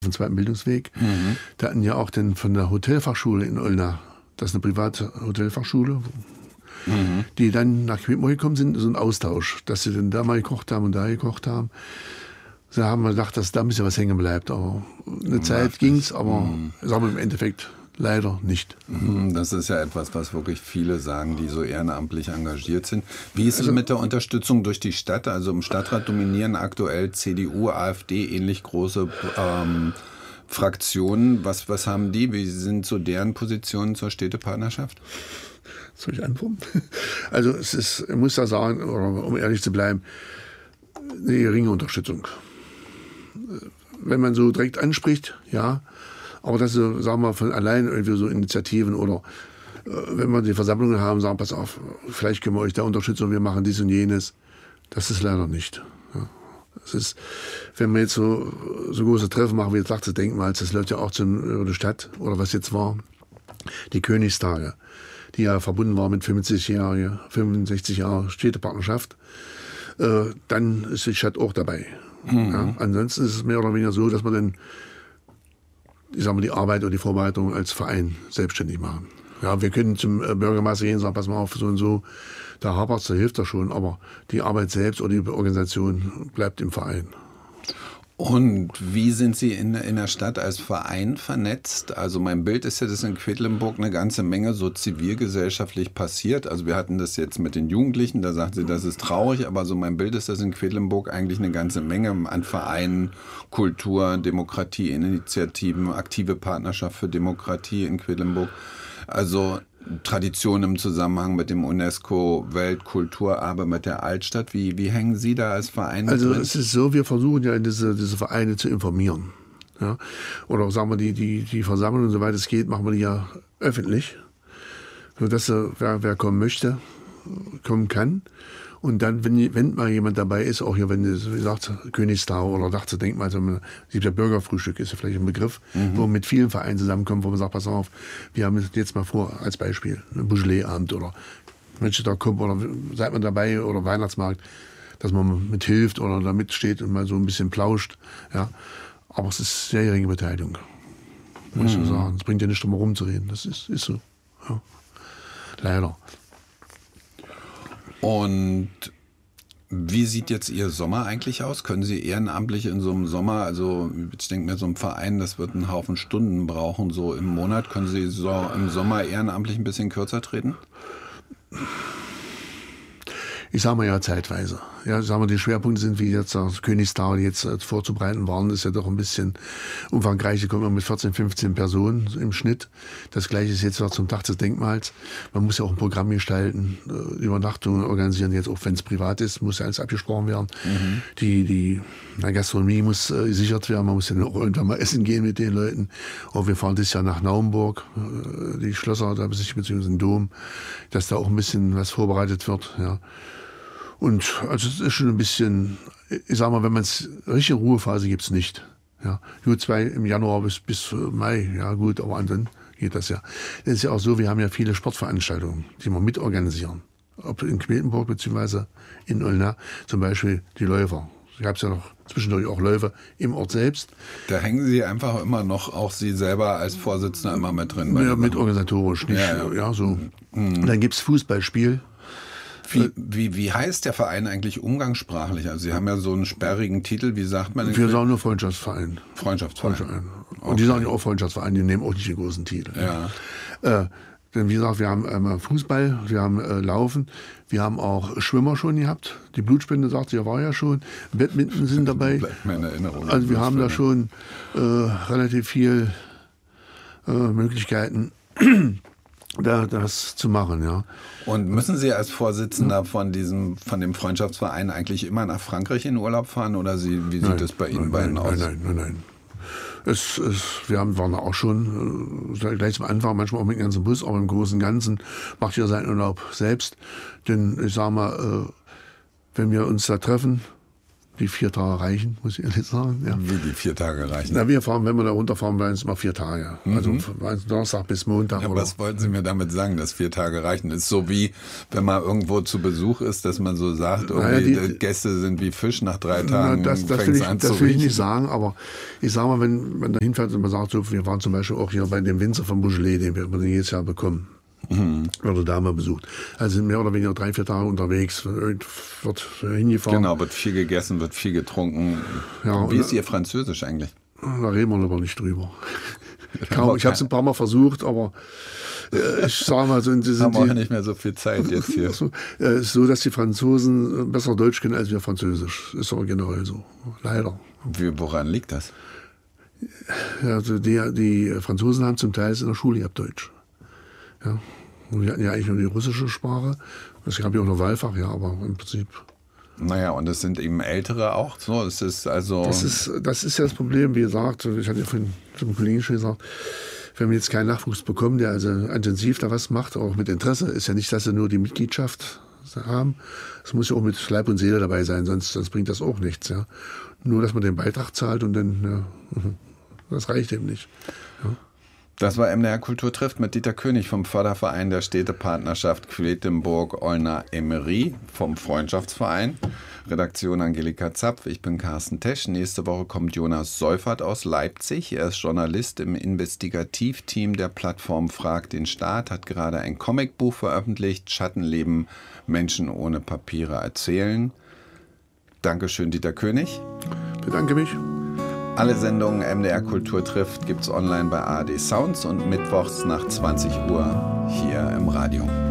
den zweiten Bildungsweg. Da hatten ja auch den von der Hotelfachschule in Olna, das ist eine private Hotelfachschule, die dann nach Quedlinburg gekommen sind, so ein Austausch, dass sie dann da mal gekocht haben und da gekocht haben. Da haben wir gedacht, dass da ein bisschen was hängen bleibt. Aber eine Zeit ging es, aber sagen wir im Endeffekt leider nicht. Das ist ja etwas, was wirklich viele sagen, die so ehrenamtlich engagiert sind. Wie ist es mit der Unterstützung durch die Stadt? Also im Stadtrat dominieren aktuell CDU, AfD, ähnlich große Fraktionen. Was haben die? Wie sind so deren Positionen zur Städtepartnerschaft? Soll ich antworten? Also es ist, ich muss da sagen, oder um ehrlich zu bleiben, eine geringe Unterstützung. Wenn man so direkt anspricht, ja, aber das so, sagen wir, von allein irgendwie so Initiativen oder wenn wir die Versammlungen haben, sagen, pass auf, vielleicht können wir euch da unterstützen und wir machen dies und jenes. Das ist leider nicht. Ja. Das ist, wenn wir jetzt so große Treffen machen wie das Dachdenkmal, das läuft ja auch über die Stadt oder was jetzt war, die Königstage, die ja verbunden war mit 65 Jahre Städtepartnerschaft, dann ist die Stadt auch dabei. Ja, ansonsten ist es mehr oder weniger so, dass wir dann, ich sag mal, die Arbeit oder die Vorbereitung als Verein selbstständig machen. Ja, wir können zum Bürgermeister gehen und sagen, pass mal auf, so und so, da hapert's, da hilft er schon, aber die Arbeit selbst oder die Organisation bleibt im Verein. Und wie sind Sie in der Stadt als Verein vernetzt? Also mein Bild ist ja, dass in Quedlinburg eine ganze Menge so zivilgesellschaftlich passiert. Also wir hatten das jetzt mit den Jugendlichen, da sagt sie, das ist traurig, aber so mein Bild ist, dass in Quedlinburg eigentlich eine ganze Menge an Vereinen, Kultur, Demokratieinitiativen, aktive Partnerschaft für Demokratie in Quedlinburg. Also Tradition im Zusammenhang mit dem UNESCO-Weltkulturerbe mit der Altstadt. Wie hängen Sie da als Verein also drin? Es ist so, wir versuchen ja diese Vereine zu informieren. Ja? Oder sagen wir, die Versammlungen, soweit es geht, machen wir die ja öffentlich. Sodass wer kommen möchte, kommen kann. Und dann, wenn mal jemand dabei ist, auch hier, wenn, wie gesagt, Königstag oder Dachdenkmal, also es gibt ja Bürgerfrühstück, ist ja vielleicht ein Begriff, wo man mit vielen Vereinen zusammenkommt, wo man sagt, pass auf, wir haben jetzt mal vor, als Beispiel, ein Beaujolais-Abend oder Menschentag kommt oder seid man dabei oder Weihnachtsmarkt, dass man mithilft oder da mitsteht und mal so ein bisschen plauscht. Ja. Aber es ist sehr geringe Beteiligung, muss ich so sagen. Es bringt ja nicht drum herum zu reden, das ist so. Ja. Leider. Und wie sieht jetzt Ihr Sommer eigentlich aus? Können Sie ehrenamtlich in so einem Sommer, also ich denke mir, so ein Verein, das wird einen Haufen Stunden brauchen, so im Monat, können Sie so im Sommer ehrenamtlich ein bisschen kürzer treten? Ich sage mal ja zeitweise. Ja, sagen wir, die Schwerpunkte sind, wie jetzt das Königstag jetzt vorzubereiten waren, ist ja doch ein bisschen umfangreich. Da kommen wir mit 14, 15 Personen im Schnitt. Das Gleiche ist jetzt noch zum Tag des Denkmals. Man muss ja auch ein Programm gestalten, Übernachtungen organisieren, jetzt auch wenn es privat ist, muss ja alles abgesprochen werden. Die Gastronomie muss gesichert werden, man muss ja auch irgendwann mal essen gehen mit den Leuten. Auch wir fahren dieses Jahr nach Naumburg, die Schlösser, da beziehungsweise den Dom, dass da auch ein bisschen was vorbereitet wird, ja. Und also es ist schon ein bisschen, ich sag mal, wenn man es richtige Ruhephase gibt es nicht. Ja, gut, im Januar bis Mai, ja gut, aber dann geht das ja. Es ist ja auch so, wir haben ja viele Sportveranstaltungen, die wir mitorganisieren. Ob in Quedlinburg bzw. in Olna, zum Beispiel die Läufer. Ich habe ja noch zwischendurch auch Läufer im Ort selbst. Da hängen Sie einfach immer noch, auch Sie selber als Vorsitzender immer mit drin. Ja, mit organisatorisch, nicht, ja so. Dann gibt es Fußballspiel. Wie heißt der Verein eigentlich umgangssprachlich? Also Sie haben ja so einen sperrigen Titel, wie sagt man? Wir sagen nur Freundschaftsverein. Freundschaftsverein. Und die sagen ja auch Freundschaftsverein, die nehmen auch nicht den großen Titel. Ja. Denn wie gesagt, wir haben Fußball, wir haben Laufen, wir haben auch Schwimmer schon gehabt. Die Blutspende, sagt sie, war ja schon. Badminton sind dabei. Bleibt mir in Erinnerung. Also wir haben da schon relativ viel Möglichkeiten, das zu machen, ja. Und müssen Sie als Vorsitzender von dem Freundschaftsverein eigentlich immer nach Frankreich in Urlaub fahren oder wie sieht das bei Ihnen beiden aus? Nein. Wir waren auch schon gleich zum Anfang, manchmal auch mit dem ganzen Bus, aber im Großen und Ganzen macht jeder seinen Urlaub selbst. Denn ich sage mal, wenn wir uns da treffen, die 4 Tage reichen, muss ich ehrlich sagen. Ja. Wie die 4 Tage reichen? Na, wir fahren, wenn wir da runterfahren, bleiben es immer 4 Tage. Also von Donnerstag bis Montag. Ja, oder was wollten Sie mir damit sagen, dass 4 Tage reichen? Ist so wie, wenn man irgendwo zu Besuch ist, dass man so sagt, die Gäste sind wie Fisch, nach 3 Tagen das will ich nicht sagen, aber ich sage mal, wenn man da hinfährt und man sagt, so, wir waren zum Beispiel auch hier bei dem Winzer von Beaujolais, den wir jedes Jahr bekommen. Oder da mal besucht. Also sind mehr oder weniger 3, 4 Tage unterwegs, wird hingefahren. Genau, wird viel gegessen, wird viel getrunken. Ja, wie ist Ihr Französisch eigentlich? Da reden wir aber nicht drüber. Ich habe es ein paar Mal versucht, aber ich sage mal so... Haben auch nicht mehr so viel Zeit jetzt hier. So, dass die Franzosen besser Deutsch können als wir Französisch. Ist aber generell so. Leider. Woran liegt das? Also die Franzosen haben zum Teil in der Schule gehabt Deutsch. Ja. Und wir hatten ja eigentlich nur die russische Sprache. Es gab ja auch noch Wahlfach, ja, aber im Prinzip. Naja, und das sind eben Ältere auch. So, es ist also. Das ist ja das Problem, wie gesagt, ich hatte ja vorhin zum Kollegen schon gesagt, wenn wir jetzt keinen Nachwuchs bekommen, der also intensiv da was macht, auch mit Interesse, ist ja nicht, dass sie nur die Mitgliedschaft haben. Es muss ja auch mit Leib und Seele dabei sein, sonst bringt das auch nichts. Ja. Nur, dass man den Beitrag zahlt und dann, ja, das reicht eben nicht. Ja. Das war MDR Kultur trifft mit Dieter König vom Förderverein der Städtepartnerschaft Quedlinburg-Eulner-Emery vom Freundschaftsverein. Redaktion Angelika Zapf, ich bin Carsten Tesch. Nächste Woche kommt Jonas Seufert aus Leipzig. Er ist Journalist im Investigativteam der Plattform Frag den Staat, hat gerade ein Comicbuch veröffentlicht, Schattenleben, Menschen ohne Papiere erzählen. Dankeschön, Dieter König. Ich bedanke mich. Alle Sendungen MDR Kultur trifft gibt's online bei ARD Sounds und mittwochs nach 20 Uhr hier im Radio.